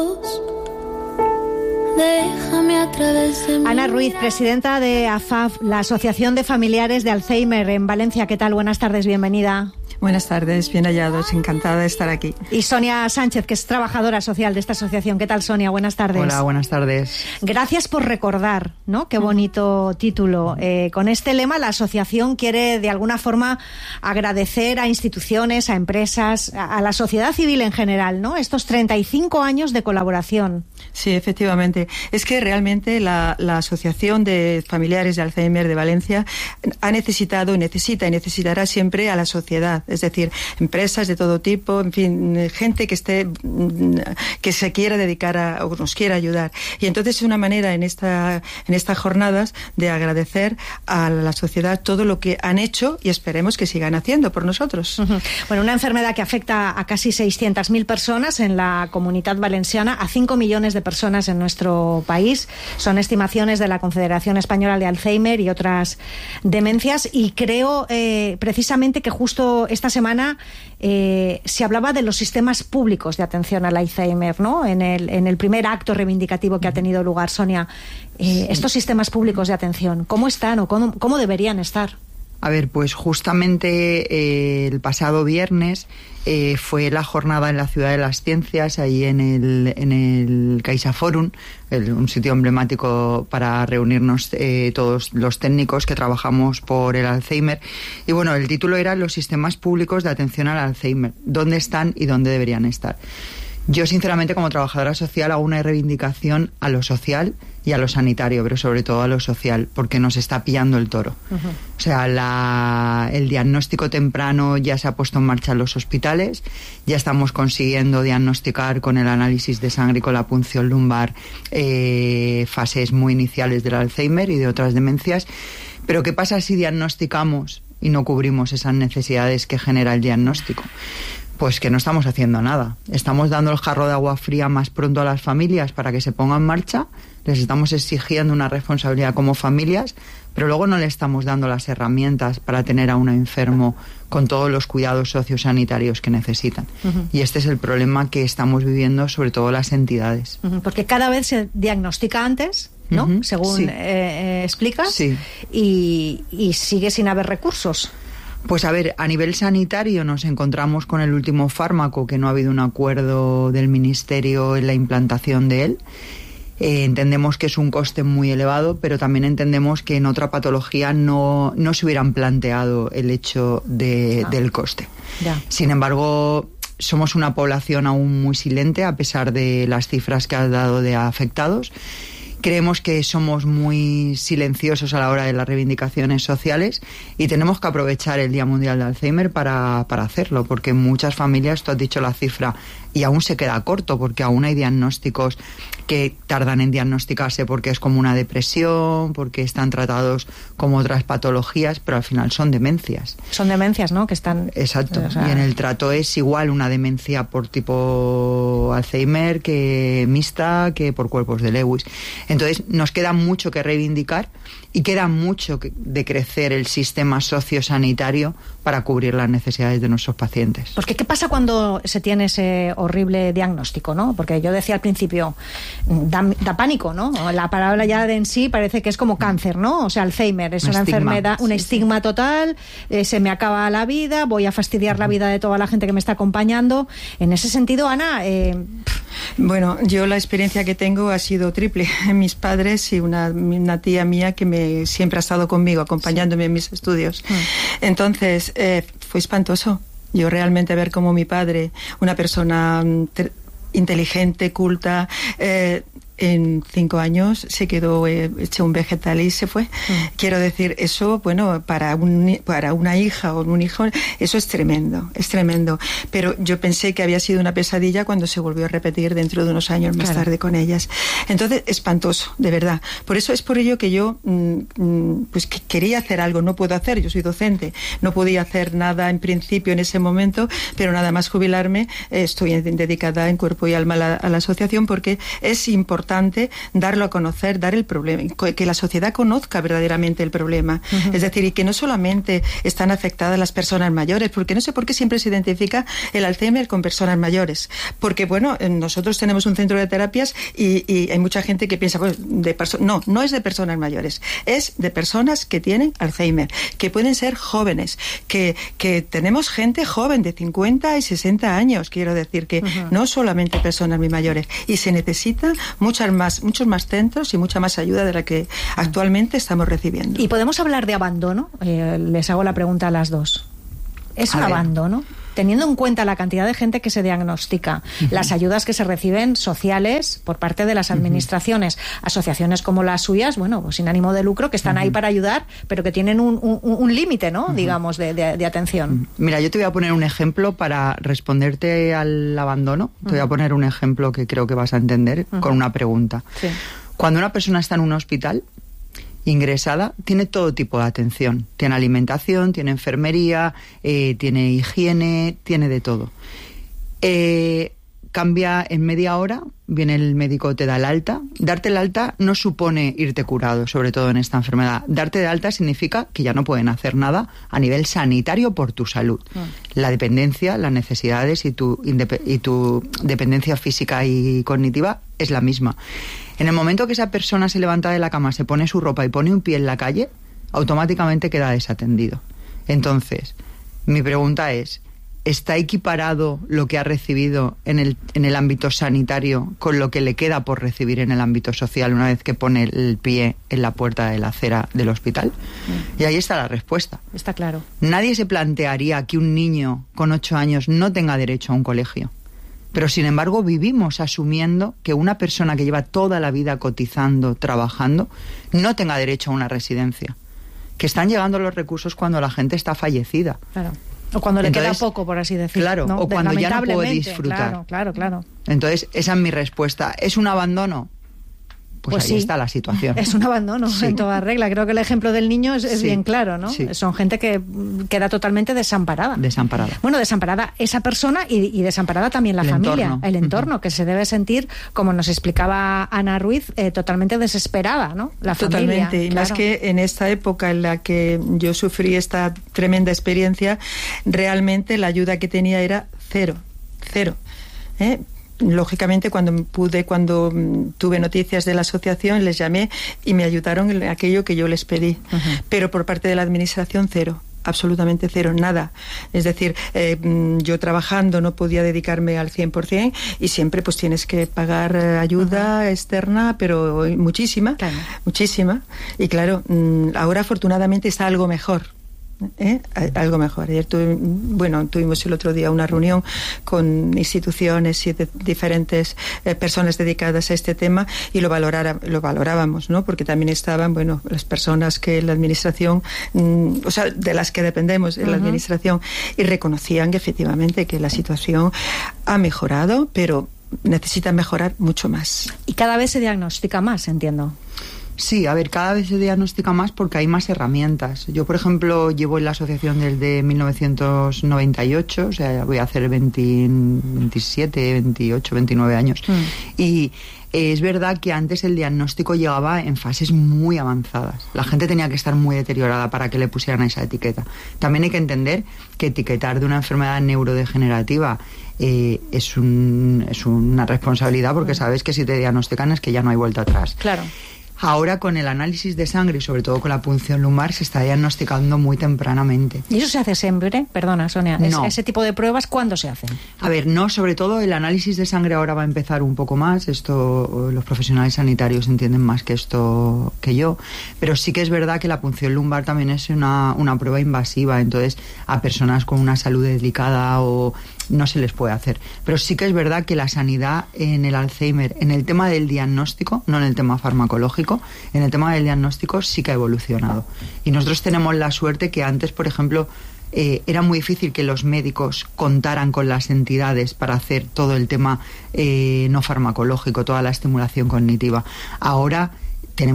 Ana Ruiz, presidenta de AFAF, la Asociación de Familiares de Alzheimer en Valencia. ¿Qué tal? Buenas tardes, bienvenida. Buenas tardes, bien hallados, encantada de estar aquí. Y Sonia Sánchez, que es trabajadora social de esta asociación. ¿Qué tal, Sonia? Buenas tardes. Hola, buenas tardes. Gracias por recordar, ¿no? Qué bonito título. Con este lema, la asociación quiere de alguna forma agradecer a instituciones, a empresas, a la sociedad civil en general, ¿no? Estos 35 años de colaboración. Sí, efectivamente. Es que realmente la Asociación de Familiares de Alzheimer de Valencia ha necesitado, necesita y necesitará siempre a la sociedad. Es decir, empresas de todo tipo, en fin, gente que se quiera dedicar o nos quiera ayudar. Y entonces es una manera en estas jornadas de agradecer a la sociedad todo lo que han hecho y esperemos que sigan haciendo por nosotros. Bueno, una enfermedad que afecta a casi 600.000 personas en la Comunitat Valenciana, a 5 millones de personas en nuestro país. Son estimaciones de la Confederación Española de Alzheimer y otras demencias. Y creo precisamente que justo esta semana se hablaba de los sistemas públicos de atención al Alzheimer, ¿no? En el primer acto reivindicativo que ha tenido lugar, Sonia. Estos sistemas públicos de atención, ¿cómo están o cómo deberían estar? A ver, pues justamente el pasado viernes fue la jornada en la Ciudad de las Ciencias, ahí en el CaixaForum, un sitio emblemático para reunirnos todos los técnicos que trabajamos por el Alzheimer. Y bueno, el título era Los sistemas públicos de atención al Alzheimer, ¿dónde están y dónde deberían estar? Yo, sinceramente, como trabajadora social, hago una reivindicación a lo social y a lo sanitario, pero sobre todo a lo social, porque nos está pillando el toro. O sea, el diagnóstico temprano ya se ha puesto en marcha en los hospitales, ya estamos consiguiendo diagnosticar con el análisis de sangre y con la punción lumbar fases muy iniciales del Alzheimer y de otras demencias. Pero ¿qué pasa si diagnosticamos y no cubrimos esas necesidades que genera el diagnóstico? Pues que no estamos haciendo nada. Estamos dando el jarro de agua fría más pronto a las familias para que se pongan en marcha, les estamos exigiendo una responsabilidad como familias, pero luego no le estamos dando las herramientas para tener a un enfermo con todos los cuidados sociosanitarios que necesitan. Y este es el problema que estamos viviendo, sobre todo las entidades. Porque cada vez se diagnostica antes, ¿no? Según sí. Explicas, sí. y sigue sin haber recursos. Pues a ver, a nivel sanitario nos encontramos con el último fármaco, que no ha habido un acuerdo del Ministerio en la implantación de él. Entendemos que es un coste muy elevado, pero también entendemos que en otra patología no se hubieran planteado el hecho del coste. Ya. Sin embargo, somos una población aún muy silente, a pesar de las cifras que has dado de afectados. Creemos que somos muy silenciosos a la hora de las reivindicaciones sociales y tenemos que aprovechar el Día Mundial de Alzheimer para hacerlo, porque muchas familias, tú has dicho la cifra, y aún se queda corto, porque aún hay diagnósticos que tardan en diagnosticarse porque es como una depresión, porque están tratados como otras patologías, pero al final son demencias. Son demencias, ¿no? Que están... Exacto. O sea... Y en el trato es igual una demencia por tipo Alzheimer que mixta, que por cuerpos de Lewis. Entonces nos queda mucho que reivindicar y queda mucho de crecer el sistema sociosanitario para cubrir las necesidades de nuestros pacientes. Porque ¿qué pasa cuando se tiene ese horrible diagnóstico, ¿no? Porque yo decía al principio, da pánico, ¿no? La palabra ya en sí parece que es como cáncer, ¿no? O sea, Alzheimer es una enfermedad, un estigma total, se me acaba la vida, voy a fastidiar la vida de toda la gente que me está acompañando. En ese sentido, Ana... Bueno, yo la experiencia que tengo ha sido triple. Mis padres y una tía mía que siempre ha estado conmigo, acompañándome en mis estudios. Entonces, fue espantoso. Yo realmente ver cómo mi padre, una persona inteligente, culta, en 5 años se quedó hecho un vegetal y se fue. Quiero decir, eso, bueno, para una hija o un hijo, eso es tremendo, es tremendo. Pero yo pensé que había sido una pesadilla cuando se volvió a repetir dentro de unos años más tarde con ellas. Entonces, espantoso, de verdad. Por eso es por ello que yo pues que quería hacer algo, no puedo hacer, yo soy docente, no podía hacer nada en principio en ese momento, pero nada más jubilarme, estoy dedicada en cuerpo y alma a la asociación porque es importante importante darlo a conocer, dar el problema, que la sociedad conozca verdaderamente el problema. Es decir, y que no solamente están afectadas las personas mayores, porque no sé por qué siempre se identifica el Alzheimer con personas mayores. Porque, bueno, nosotros tenemos un centro de terapias y hay mucha gente que piensa, pues, no es de personas mayores, es de personas que tienen Alzheimer, que pueden ser jóvenes, que tenemos gente joven de 50 y 60 años, quiero decir que no solamente personas muy mayores, y se necesita muchos más centros y mucha más ayuda de la que actualmente estamos recibiendo. ¿Y podemos hablar de abandono? Les hago la pregunta a las dos. ¿Es un abandono? Teniendo en cuenta la cantidad de gente que se diagnostica, las ayudas que se reciben sociales por parte de las administraciones, asociaciones como las suyas, bueno, pues sin ánimo de lucro, que están ahí para ayudar, pero que tienen un límite, ¿no? Digamos, de atención. Mira, yo te voy a poner un ejemplo para responderte al abandono. Te voy a poner un ejemplo que creo que vas a entender con una pregunta. Sí. Cuando una persona está en un hospital ingresada, tiene todo tipo de atención. Tiene alimentación, tiene enfermería, tiene higiene, tiene de todo. Cambia en media hora, viene el médico, te da el alta. Darte el alta no supone irte curado, sobre todo en esta enfermedad. Darte de alta significa que ya no pueden hacer nada a nivel sanitario por tu salud. La dependencia, las necesidades y tu dependencia física y cognitiva es la misma. En el momento que esa persona se levanta de la cama, se pone su ropa y pone un pie en la calle, automáticamente queda desatendido. Entonces, mi pregunta es, ¿está equiparado lo que ha recibido en el ámbito sanitario con lo que le queda por recibir en el ámbito social una vez que pone el pie en la puerta de la acera del hospital? Y ahí está la respuesta. Está claro. Nadie se plantearía que un niño con 8 años no tenga derecho a un colegio. Pero, sin embargo, vivimos asumiendo que una persona que lleva toda la vida cotizando, trabajando, no tenga derecho a una residencia. Que están llegando los recursos cuando la gente está fallecida. Claro. O cuando le queda poco, por así decirlo. Claro, ¿no? O cuando ya no puede disfrutar. Claro. Entonces, esa es mi respuesta. ¿Es un abandono? Pues ahí sí, está la situación. Es un abandono, en toda regla. Creo que el ejemplo del niño es bien claro, ¿no? Sí. Son gente que queda totalmente desamparada. Bueno, desamparada esa persona y desamparada también la familia, el entorno, que se debe sentir, como nos explicaba Ana Ruiz, totalmente desesperada, ¿no? La familia. Totalmente, y más que en esta época en la que yo sufrí esta tremenda experiencia, realmente la ayuda que tenía era cero. Lógicamente, cuando tuve noticias de la asociación, les llamé y me ayudaron en aquello que yo les pedí. Pero por parte de la administración, cero. Absolutamente cero, nada. Es decir, yo trabajando no podía dedicarme al 100% y siempre pues tienes que pagar ayuda externa, pero muchísima. Y claro, ahora afortunadamente está algo mejor. Algo mejor. Ayer tuvimos el otro día una reunión con instituciones y de diferentes personas dedicadas a este tema y lo valorábamos, ¿no? Porque también estaban, las personas que la administración, de las que dependemos de la administración, y reconocían que efectivamente que la situación ha mejorado, pero necesita mejorar mucho más. Y cada vez se diagnostica más, entiendo. Sí, a ver, cada vez se diagnostica más porque hay más herramientas. Yo, por ejemplo, llevo en la asociación desde 1998, o sea, voy a hacer 27, 28, 29 años. Y es verdad que antes el diagnóstico llegaba en fases muy avanzadas. La gente tenía que estar muy deteriorada para que le pusieran esa etiqueta. También hay que entender que etiquetar de una enfermedad neurodegenerativa es una responsabilidad, porque sabes que si te diagnostican es que ya no hay vuelta atrás. Claro. Ahora, con el análisis de sangre y sobre todo con la punción lumbar, se está diagnosticando muy tempranamente. ¿Y eso se hace siempre? Perdona, Sonia. No. ¿Ese tipo de pruebas cuándo se hacen? A ver, no, sobre todo el análisis de sangre ahora va a empezar un poco más. Esto los profesionales sanitarios entienden más que esto que yo. Pero sí que es verdad que la punción lumbar también es una prueba invasiva. Entonces, a personas con una salud delicada o no se les puede hacer. Pero sí que es verdad que la sanidad en el Alzheimer, en el tema del diagnóstico, no en el tema farmacológico, en el tema del diagnóstico sí que ha evolucionado. Y nosotros tenemos la suerte que antes, por ejemplo, era muy difícil que los médicos contaran con las entidades para hacer todo el tema no farmacológico, toda la estimulación cognitiva. Ahora tenemos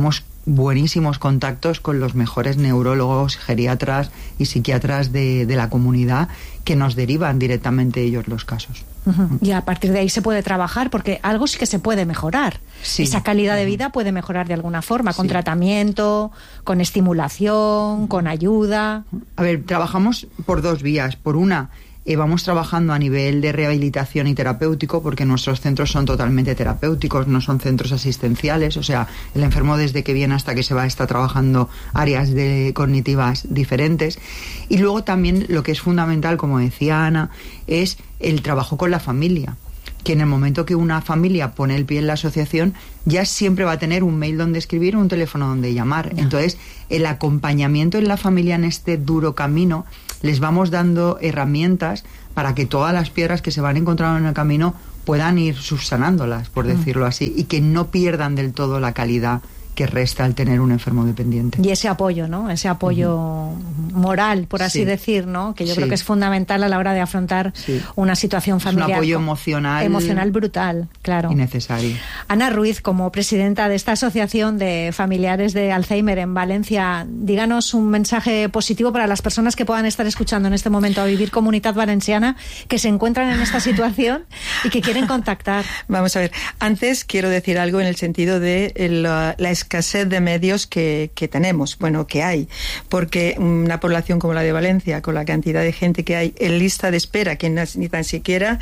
buenísimos contactos con los mejores neurólogos, geriatras y psiquiatras de la comunidad, que nos derivan directamente ellos los casos. Y a partir de ahí se puede trabajar, porque algo sí que se puede mejorar. Sí. Esa calidad de vida puede mejorar de alguna forma, con tratamiento, con estimulación, con ayuda. A ver, trabajamos por 2 vías. Por una, vamos trabajando a nivel de rehabilitación y terapéutico, porque nuestros centros son totalmente terapéuticos, no son centros asistenciales. O sea, el enfermo desde que viene hasta que se va está trabajando áreas cognitivas diferentes. Y luego también lo que es fundamental, como decía Ana, es el trabajo con la familia, que en el momento que una familia pone el pie en la asociación, ya siempre va a tener un mail donde escribir o un teléfono donde llamar. Entonces, el acompañamiento en la familia en este duro camino, les vamos dando herramientas para que todas las piedras que se van encontrando en el camino puedan ir subsanándolas, por decirlo así, y que no pierdan del todo la calidad que resta al tener un enfermo dependiente. Y ese apoyo, ¿no? Ese apoyo moral, por así decir, ¿no? Que yo creo que es fundamental a la hora de afrontar una situación familiar. Es un apoyo emocional brutal, claro. Y necesario. Ana Ruiz, como presidenta de esta asociación de familiares de Alzheimer en Valencia, díganos un mensaje positivo para las personas que puedan estar escuchando en este momento a Vivir Comunitat Valenciana, que se encuentran en esta situación y que quieren contactar. Vamos a ver, antes quiero decir algo en el sentido de la escasez de medios que tenemos, bueno, que hay, porque una población como la de Valencia, con la cantidad de gente que hay en lista de espera, que ni tan siquiera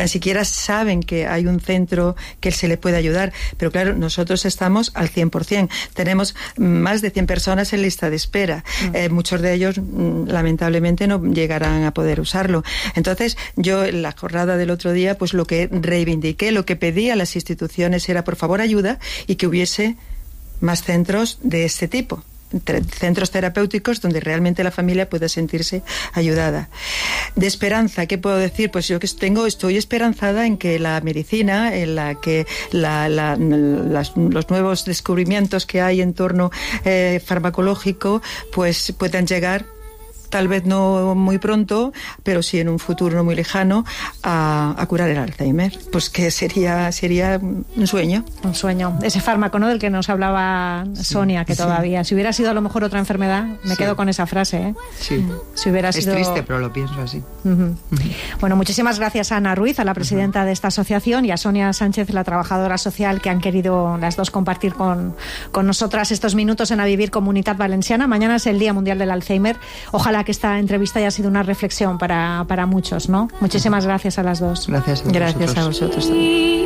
saben que hay un centro que se le puede ayudar, pero claro, nosotros estamos al 100%, tenemos más de 100 personas en lista de espera, muchos de ellos lamentablemente no llegarán a poder usarlo. Entonces, yo en la jornada del otro día, pues lo que reivindiqué, lo que pedí a las instituciones era, por favor, ayuda, y que hubiese más centros de este tipo, centros terapéuticos donde realmente la familia pueda sentirse ayudada. De esperanza, ¿qué puedo decir? Pues yo que estoy esperanzada en que la medicina, en la que los nuevos descubrimientos que hay en torno farmacológico, pues puedan llegar, tal vez no muy pronto, pero sí en un futuro no muy lejano, a curar el Alzheimer. Pues que sería un sueño. Un sueño. Ese fármaco, ¿no?, del que nos hablaba Sonia, que todavía, si hubiera sido a lo mejor otra enfermedad, me quedo con esa frase, ¿eh? Sí. Si hubiera sido... Es triste, pero lo pienso así. Bueno, muchísimas gracias a Ana Ruiz, a la presidenta de esta asociación, y a Sonia Sánchez, la trabajadora social, que han querido las dos compartir con nosotras estos minutos en A Vivir Comunitat Valenciana. Mañana es el Día Mundial del Alzheimer. Ojalá que esta entrevista haya sido una reflexión para muchos, ¿no? Muchísimas gracias a las dos. Gracias a vosotros. Gracias a vosotros también.